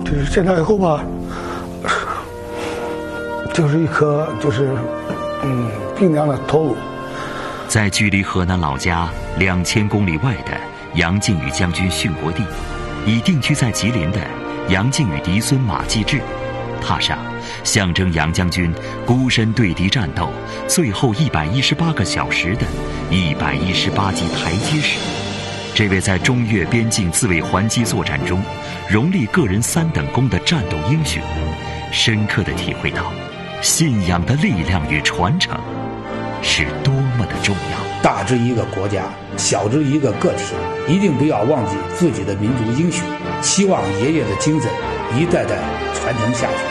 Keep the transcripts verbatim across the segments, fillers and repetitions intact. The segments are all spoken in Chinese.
这是见到以后吧，就是一颗就是嗯冰凉的头颅。 在距离河南老家两千公里外的杨靖宇将军殉国地，已定居在吉林的杨靖宇嫡孙马继志，踏上象征杨将军孤身对敌战斗最后一百一十八个小时的一百一十八级台阶时，这位在中越边境自卫还击作战中荣立个人三等功的战斗英雄，深刻地体会到信仰的力量与传承是多么的重要。 大至一个国家，小至一个个体，一定不要忘记自己的民族英雄，希望爷爷的精神一代代传承下去。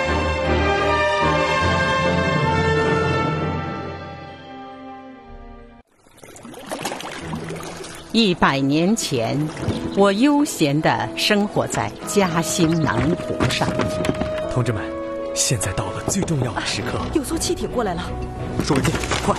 一百年前，我悠闲地生活在嘉兴南湖上。 同志们，现在到了最重要的时刻。 有艘汽艇过来了， 说文健，快！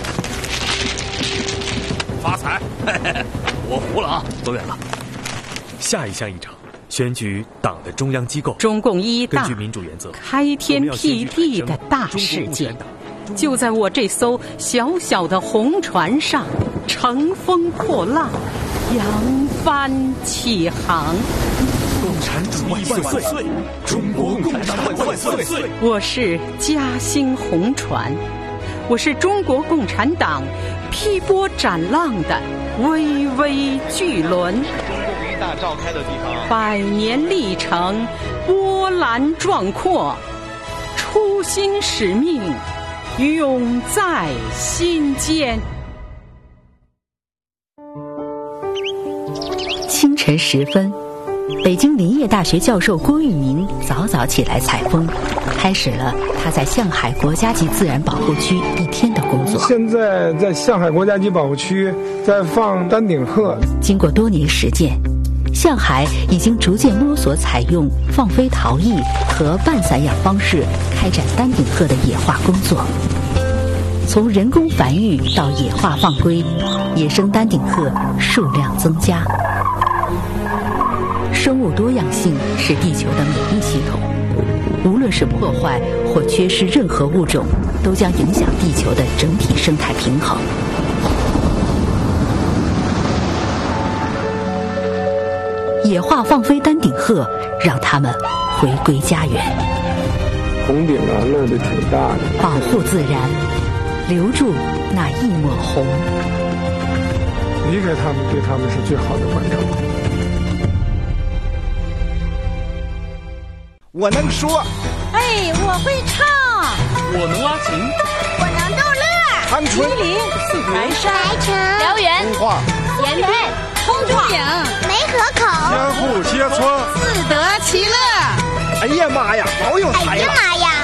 发财！嘿嘿嘿，我服了啊，走远了。 下一项议程，选举党的中央机构。 中共一大根据民主原则， 开天辟地的大事件，就在我这艘小小的红船上乘风破浪，扬帆起航。 共产主义万岁！中国共产党万岁！ 我是嘉兴红船，我是中国共产党劈波斩浪的巍巍巨轮。 中共一大召开的地方， 百年历程波澜壮阔，初心使命永在心间。 清晨时分，北京林业大学教授郭玉明早早起来采风，开始了他在象海国家级自然保护区一天的工作。 现在在象海国家级保护区在放丹顶鹤。 经过多年实践，象海已经逐渐摸索采用放飞逃逸和半散养方式开展丹顶鹤的野化工作。从人工繁育到野化放归，野生丹顶鹤数量增加。生物多样性是地球的免疫系统，无论是破坏或缺失任何物种，都将影响地球的整体生态平衡。野化放飞丹顶鹤，让它们回归家园。 红顶啊，露得挺大的。 保护自然，留住那一抹红。 离开他们，对他们是最好的关照。 我能说， 哎，我会唱， 我能拉琴， 我能逗乐。 长春、 吉林、白山、 白城、 辽源、 通化、 延边、通化岭、 梅河口， 相互切磋， 自得其乐。 哎呀妈呀，老有才了！ 哎呀妈呀！